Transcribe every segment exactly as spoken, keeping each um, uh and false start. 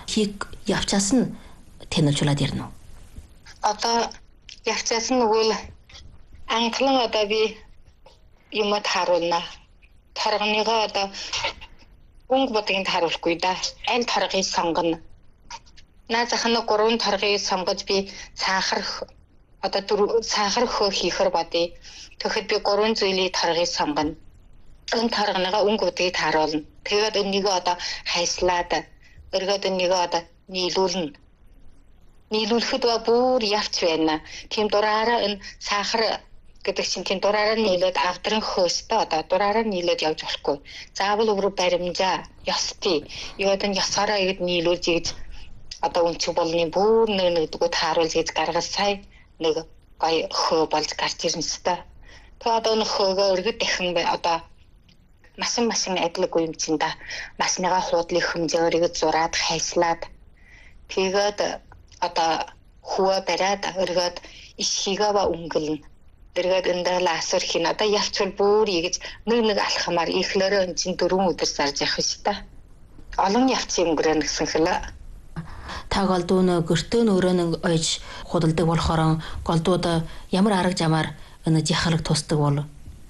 хийг явчаас нь танилцуулаад ярина уу? Одоо явчаас нь өгвөл анхлан одоо би юмд харуулна. Торгоныгоо одоо өнгө бодгийг харуулахгүй да. Аль торгыг сонгоно. Наазахна гурван торгыг сонгож би сахар одоо дөрөв сахар хөө хийхэр бодъё. Тэгэхэд би гурван зүйлийг торгыг сонгоно. Энэ торгоныгоо өнгө бодгийг харуулна. Тэгээд энэнийг одоо хайслаад өргөд энэнийг одоо нийлүүлнэ. Нийлүүлэхэд ба бүр явц байна. Тийм дураараа энэ сахар гэдэг чинь тийм дураараа нийлээд авдран хөөстэй одоо дураараа нийлээд явж болохгүй. Заавал өөр баримжаа ёстой. Яваад энэ ёсороо ингэж нийлүүлж ийж одоо үнч болны бүр нэг нэгдгүү тааруулж ийж гаргаж сая нэг гой хөө болж гарч ирнэ өстой. Тэгээд одоо энэ хөөгөө өргөд дахин бай одоо машин машин адилгүй юм чинь да. Машиныгаа хуудлын хэмжээгээрээ зураад хайслаад тэгээд одоо хөө бариад өргөд ишхийгаа ба өнгөлнө. Эргээд энэ ласер хин одоо явчвал бүр ийгэж нэг нэг алхамаар ихлээрээ эн чинь дөрвөн өдөр зарж явах шүү дээ. Олон явц юм гэрэн гэсэн хэлээ. Та голдуу гөртөө нөрөө нэг ойж худалдаг болохоор голдууд ямар арга замаар энэ жихалаг тусдаг бол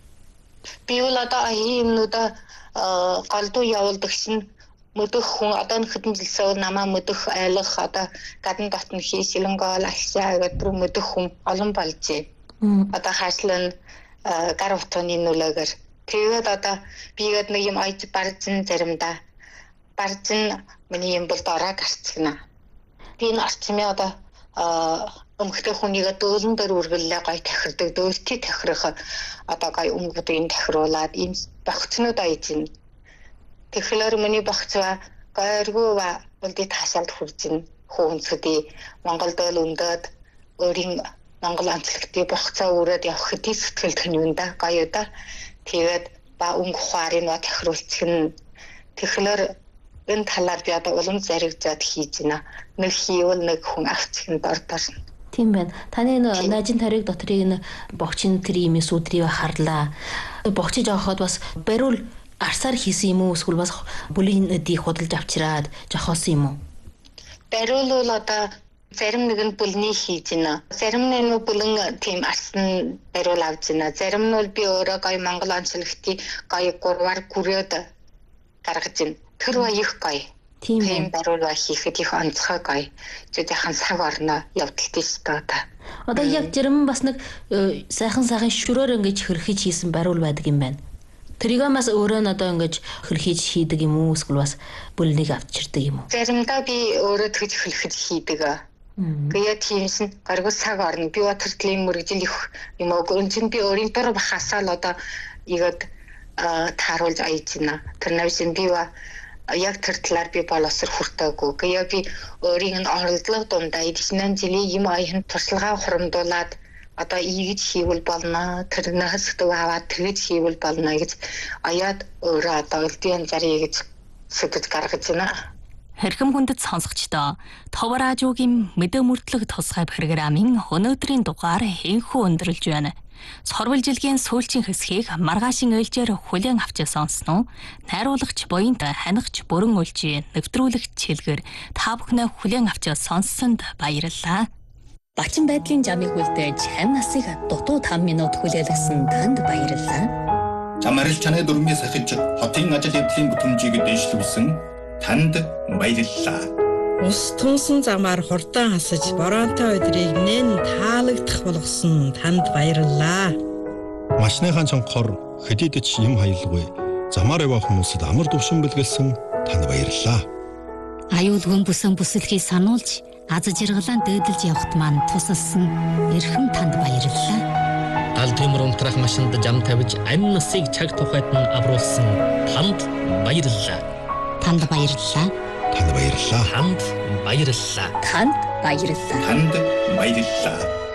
би бол одоо ийм нүдэ голдуу явуулдаг шин mëдэх хүн одоо хэдэн жилсээ намаа mëдэх айлах одоо гадна дотн хийсэлэнгол алсаа гэдэг рүү mëдэх хүн олон болжээ. Одоо хаашлан гар утганы нөлөөгөр тэгээд одоо бигээд нэг юм ойж баржин заримдаа баржин миний юм бол дороо гарцгана. Би энэ орчмын одоо өмгтэй хүнийг дөөлөн дээр үргэлээ гой тахирдаг дөөлтий тахирах одоо гой өмгүүдийг тахируулаад ийм богцнууд айжин. Тэгэхээр миний богцва гойргоо ба үлдээ таашаалд хүржин хөөнцөдий Монголд л өндөд өөрийн Монгол онцлогтын богцоо өрөөд явах хэдий сэтгэл тэнвэнда гоё да. Тэгээд ба өнгө ухаарын ба тахируулчих нь тэгэхээр энэ талаар би одоо улам заригжаад хийж байна. Нэг хийвэл нэг хүн авчих нь дор дор. Тийм байна. Таны найжин тариг дотрыг н богчин тэр юм сүдрийг харлаа. Богчиж авахад бас бариул арсаар хийсэн юм уу эсвэл бас бүлийн дээх худалж авчираад жохоосон юм уу? Бариул бол одоо зарим нэг нь бүлний хийж байна. Зарим нь бүлэн тийм арсан бариул авч байна. Зарим нь бол би өөрөө гоё Монгол онцлогтын гоё гурваар гүрээд гаргаж байна. Тэр ба их гоё. Тийм бариул ба хийхэд их онцгой гоё. Жижигхан саг орно явдалтай шүү дээ. Одоо яг жирэмэн бас нэг сайхан сайхан шүрөөр ингэж хөрхиж хийсэн бариул байдаг юм байна. Тэрийг бас өөрөө нь одоо ингэж хөрхиж хийдэг юм уу эсвэл бас бүлнийг авчирдаг юм уу? Заримдаа би өөрөө тэгж хөрхиж хийдэг. Тэгээд тиймсэн гаргуу саг орно. Би тэр тийм мөрөжил их юм уу. Өнцөн би өөрийн дор бахасаа л одоо игээд тааруулж аяж байна. Тэр навшин би ба яг тэр талаар би боловсрол хүртээгүй. Гэхдээ би өөрийн нь оролдлого дундаа эдгээр жилийн юм аян туршлагаа хурамдуулаад одоо ийгэж хийвэл болно. Тэрнээс төв аваад тэгж хийвэл болно гэж аяад өөрөө одоо үлдээн зарыг гэж сэтгэж гаргаж байна. Хэрхэм хүндэт сонсогчдоо Товор Радиогийн мэдээ мөрдлөг тусгай программын өнөөдрийн дугаар хэнхүү өндөрлж байна. Сорвол жилгийн сүүлчийн хэсгийг маргаашийн ээлжээр хүлээн авч сонсноо. Найруулагч буянт ханигч бүрэн үлжи нэвтрүүлэгч чилгээр та бүхнээ хүлээн авч сонссонд баярлалаа. Багчин байдлын жамыг үлдээж хань насыг дутуу таван минут хүлээлгэсэн танд баярлалаа. Чамарил чанаа дөрмийн сахиж хотын ажил явдлын бүтэмжийг дэвшлүүлсэн танд баярлалаа. Ус тунсан замаар хурдан хасаж бороонтой өдрийг нэн таалагдах болгосон танд баярлалаа. Машныхаа цонхоор хэдийд ч юм хаялгүй замаар явах хүмүүсд амар төвшин бэлгэлсэн танд баярлалаа. Аюулгүй бүсэн бүсэлхийг сануулж аз жаргалаан дээдэлж явахт маань тусалсан эрхэм танд баярлалаа. Аль тиймэр унтрах машинд жам тавьж амь насыг чаг тухайд нь авруулсан танд баярлалаа. Танд баярлалаа. Танд баярлалаа. Танд баярлалаа. Танд баярлалаа. Танд баярлалаа.